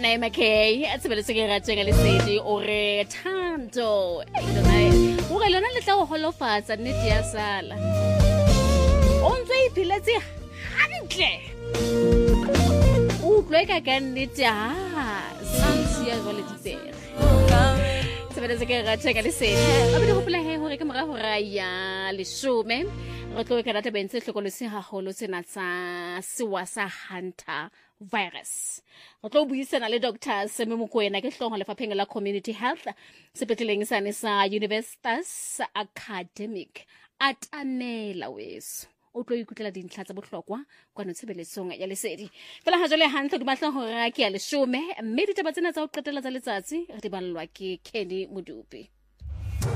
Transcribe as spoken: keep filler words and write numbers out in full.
Naima K, a tsebeletse ke rateng a lesedi o re Thando. Ei lona o re lona le tla go holofatsa nnete ya sala. O ntse iphiletse hantle. O tlweka ka nnete ha sansi ya jwale ditsere. Tsebeletse ke rateng a lesedi. A be di gopola he hore ke mora hora ya leshome. Re tlo ka data bentse hlokolose haholo tsena tsa sewa sa Hunter virus. Re tlo buisana le Doctor Semi Mokoena ke hlongo lefapheng la Community Health sepetleleng sa sa Universitas Academic atamela weso. O tlo ikutlela dintlha tsa bohlokwa kwa no tshebeletsong ya lesedi. Fela ha jole hantle di batla hore ke ya leshome mme ditaba tsena tsa ho qetela tsa letsatsi re di ballwa ke Kenny Modupi.